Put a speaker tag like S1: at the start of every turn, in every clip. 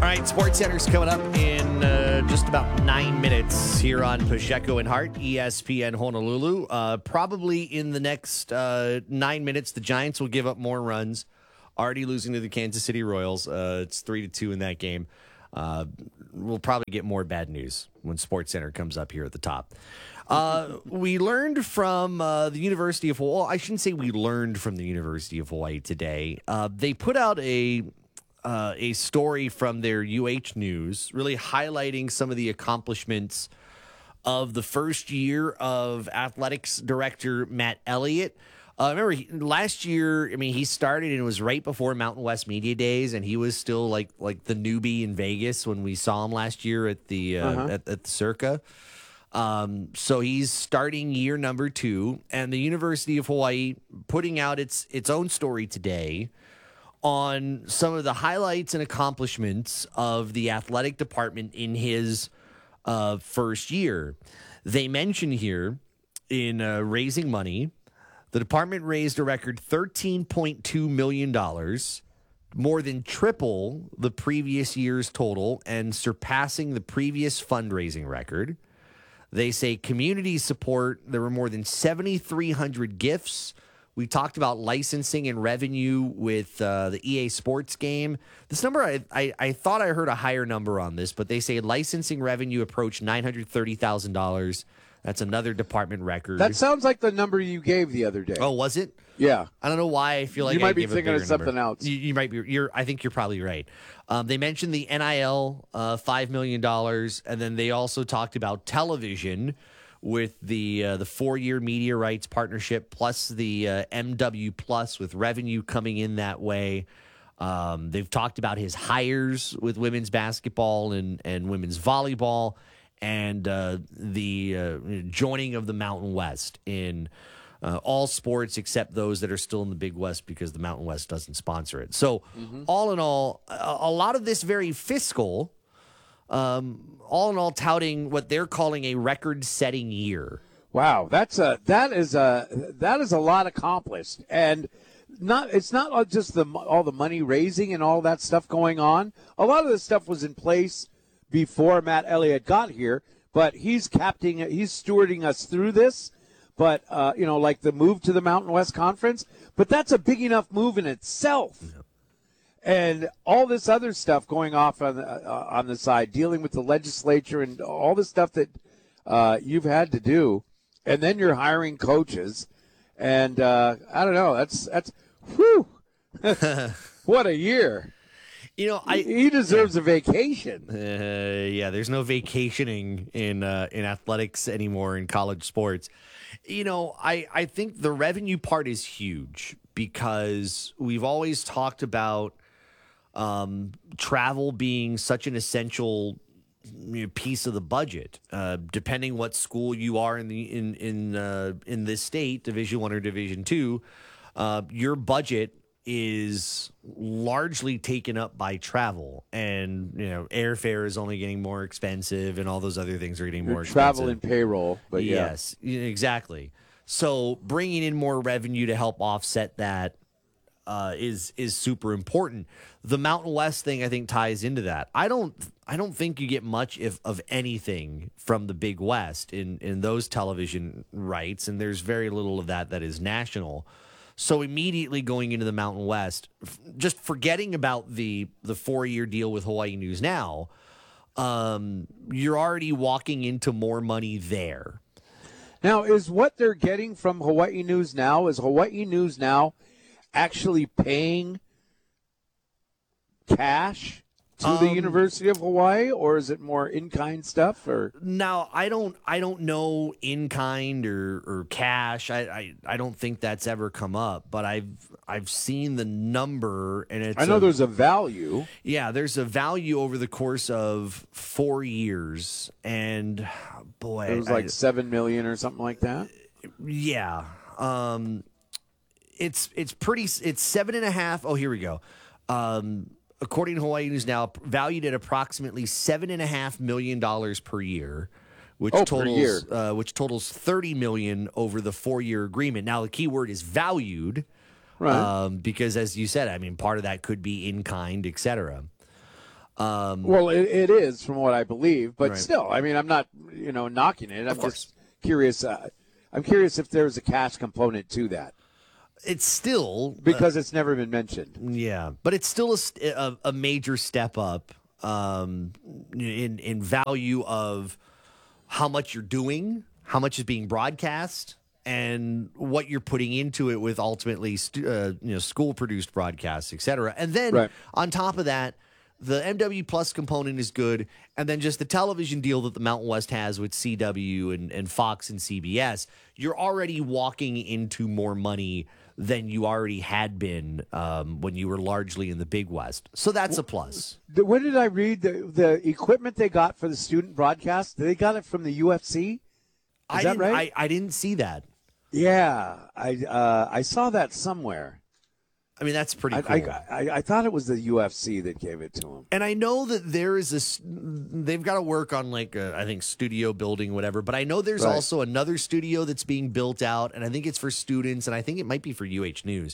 S1: right, Sports Center's coming up in just about 9 minutes here on Pacheco and Hart, ESPN Honolulu. Probably in the next 9 minutes, the Giants will give up more runs, already losing to the Kansas City Royals. It's 3-2 in that game. We'll probably get more bad news when Sports Center comes up here at the top. We learned from the University of Hawaii. Well, I shouldn't say we learned from the University of Hawaii today. They put out a story from their UH News, really highlighting some of the accomplishments of the first year of athletics director Matt Elliott. Remember, last year, I mean, he started and it was right before Mountain West Media Days, and he was still like the newbie in Vegas when we saw him last year at the at the Circa. So he's starting year number 2, and the University of Hawaii putting out its own story today on some of the highlights and accomplishments of the athletic department in his first year. They mention here in raising money, the department raised a record $13.2 million, more than triple the previous year's total and surpassing the previous fundraising record. They say community support, there were more than 7,300 gifts. We talked about licensing and revenue with the EA Sports game. This number, I thought I heard a higher number on this, but they say licensing revenue approached $930,000. That's another department record.
S2: That sounds like the number you gave the other day.
S1: Oh, was it?
S2: Yeah.
S1: I don't know why I feel like
S2: you
S1: I
S2: might be
S1: gave
S2: thinking
S1: a
S2: of
S1: bigger
S2: something
S1: number.
S2: else.
S1: You might be. I think you're probably right. They mentioned the NIL, $5 million, and then they also talked about television with the 4-year media rights partnership plus the MW Plus with revenue coming in that way. They've talked about his hires with women's basketball and women's volleyball, and the joining of the Mountain West in all sports except those that are still in the Big West because the Mountain West doesn't sponsor it. So all in all, a lot of this very fiscal, all in all touting what they're calling a record-setting year.
S2: Wow, that is a lot accomplished, and it's not just all the money raising and all that stuff going on. A lot of this stuff was in place before Matt Elliott got here, but he's stewarding us through this. But like the move to the Mountain West Conference, but that's a big enough move in itself. Yeah. And all this other stuff going off on the side, dealing with the legislature and all the stuff that you've had to do, and then you're hiring coaches, and I don't know. That's whew, what a year. He deserves a vacation.
S1: Yeah, there's no vacationing in athletics anymore in college sports. I think the revenue part is huge because we've always talked about travel being such an essential piece of the budget. Depending what school you are in this state, Division I or Division II, your budget is largely taken up by travel, and airfare is only getting more expensive, and all those other things are getting more expensive.
S2: Travel and payroll, but
S1: yes, exactly. So bringing in more revenue to help offset that is super important. The Mountain West thing, I think, ties into that. I don't think you get much of anything from the Big West in those television rights, and there's very little of that is national. So immediately going into the Mountain West, just forgetting about the 4-year deal with Hawaii News Now, you're already walking into more money there.
S2: Now, is what they're getting from Hawaii News Now, is Hawaii News Now actually paying cash to the University of Hawaii, or is it more in-kind stuff? Or
S1: now I don't know in-kind or cash. I don't think that's ever come up, but I've seen the number, and
S2: I know there's a value.
S1: Yeah, there's a value over the course of 4 years, and boy,
S2: it was like $7 million or something like that.
S1: Yeah, it's pretty. It's 7.5. Oh, here we go. According to Hawaii News Now, valued at approximately $7.5 million per year, which totals $30 million over the 4-year agreement. Now, the key word is valued,
S2: right?
S1: Because, as you said, I mean, part of that could be in kind, etc.
S2: Well, it is from what I believe, but
S1: Right.
S2: still, I mean, I'm not, knocking it. I'm
S1: course.
S2: just curious. I'm curious if there's a cash component to that
S1: It's still
S2: because it's never been mentioned.
S1: yeah, but it's still a major step up in value of how much you're doing, how much is being broadcast, and what you're putting into it with ultimately school produced broadcasts, et cetera. And then
S2: Right.
S1: on top of that, the MW Plus component is good, and then just the television deal that the Mountain West has with CW and Fox and CBS, you're already walking into more money than you already had been when you were largely in the Big West. So that's a plus.
S2: Where did I read the equipment they got for the student broadcast? They got it from the UFC. Is that right?
S1: I didn't see that.
S2: Yeah, I saw that somewhere.
S1: I mean, that's pretty cool.
S2: I thought it was the UFC that gave it to him.
S1: And I know that there is they've got to work on I think studio building, whatever. But I know there's
S2: Right.
S1: also another studio that's being built out, and I think it's for students, and I think it might be for UH News,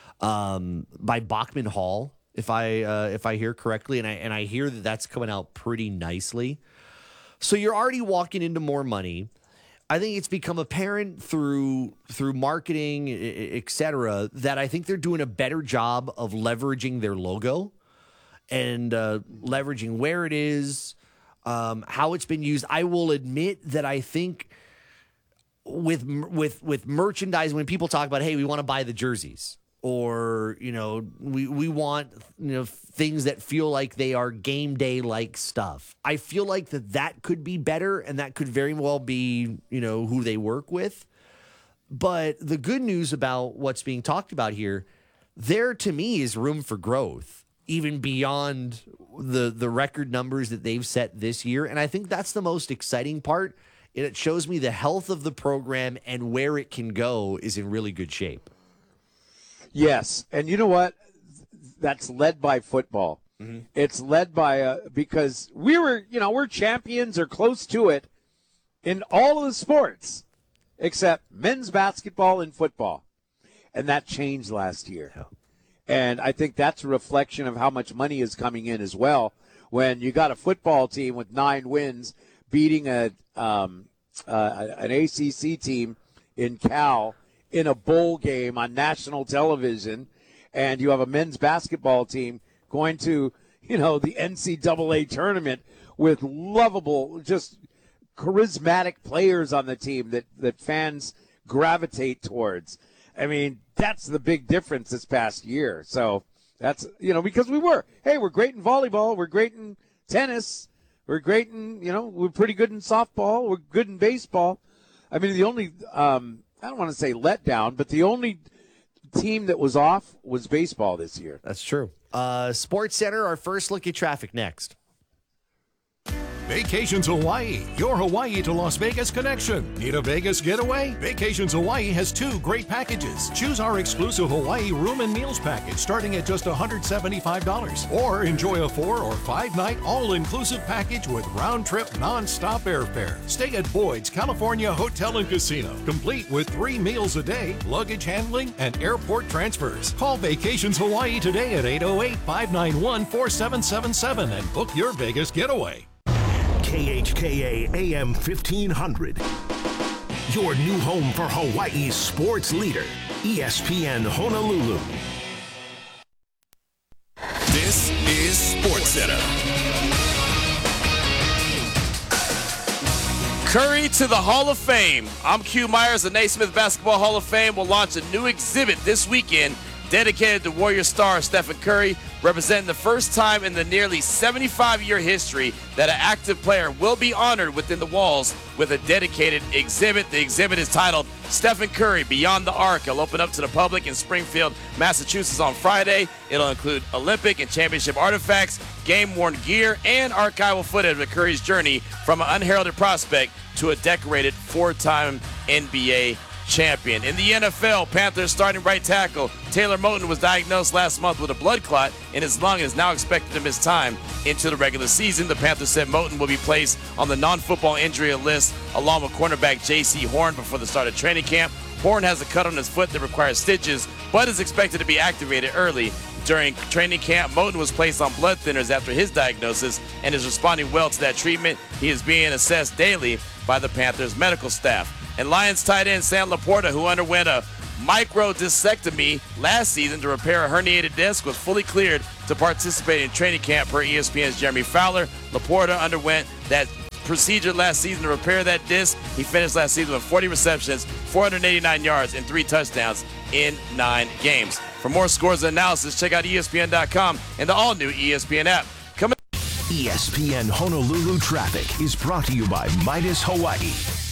S1: by Bachman Hall, if I hear correctly, and I hear that that's coming out pretty nicely. So you're already walking into more money. I think it's become apparent through marketing, et cetera, that I think they're doing a better job of leveraging their logo and leveraging where it is, how it's been used. I will admit that I think with merchandise, when people talk about, hey, we want to buy the jerseys, or we want things that feel like they are game day like stuff. I feel like that could be better, and that could very well be who they work with. But the good news about what's being talked about here, there to me is room for growth, even beyond the record numbers that they've set this year. And I think that's the most exciting part. It shows me the health of the program and where it can go is in really good shape.
S2: Yes, and you know what? That's led by football. Mm-hmm. It's led by because we're champions or close to it in all of the sports except men's basketball and football, and that changed last year. Yeah. And I think that's a reflection of how much money is coming in as well. When you got a football team with 9 wins beating an ACC team in Cal in a bowl game on national television, and you have a men's basketball team going to, the NCAA tournament with lovable, just charismatic players on the team that fans gravitate towards. I mean, that's the big difference this past year. So that's, because we're great in volleyball, we're great in tennis, we're great in, we're pretty good in softball, we're good in baseball. I mean, the only, I don't want to say letdown, but the only team that was off was baseball this year.
S1: That's true. Sports Center, our first look at traffic next.
S3: Vacations Hawaii, your Hawaii to Las Vegas connection. Need a Vegas getaway? Vacations Hawaii has 2 great packages. Choose our exclusive Hawaii room and meals package starting at just $175. Or enjoy a 4 or 5 night all-inclusive package with round-trip non-stop airfare. Stay at Boyd's California Hotel and Casino, complete with 3 meals a day, luggage handling, and airport transfers. Call Vacations Hawaii today at 808-591-4777 and book your Vegas getaway.
S4: KHKA AM 1500. Your new home for Hawaii's sports leader, ESPN Honolulu.
S5: This is Sports Center. Curry to the Hall of Fame. I'm Q Myers. The Naismith Basketball Hall of Fame will launch a new exhibit this weekend dedicated to Warrior star Stephen Curry, representing the first time in the nearly 75-year history that an active player will be honored within the walls with a dedicated exhibit. The exhibit is titled Stephen Curry Beyond the Arc. It'll open up to the public in Springfield, Massachusetts on Friday. It'll include Olympic and championship artifacts, game-worn gear, and archival footage of Curry's journey from an unheralded prospect to a decorated 4-time NBA champion. In the NFL, Panthers starting right tackle Taylor Moton was diagnosed last month with a blood clot in his lung and is now expected to miss time into the regular season. The Panthers said Moton will be placed on the non-football injury list along with cornerback J.C. Horn before the start of training camp. Horn has a cut on his foot that requires stitches, but is expected to be activated early During training camp, Moton was placed on blood thinners after his diagnosis and is responding well to that treatment. He is being assessed daily by the Panthers medical staff. And Lions tight end Sam Laporta, who underwent a microdiscectomy last season to repair a herniated disc, was fully cleared to participate in training camp per ESPN's Jeremy Fowler. Laporta underwent that procedure last season to repair that disc. He finished last season with 40 receptions, 489 yards, and 3 touchdowns in 9 games. For more scores and analysis, check out ESPN.com and the all-new ESPN app.
S4: ESPN Honolulu Traffic is brought to you by Midas Hawaii.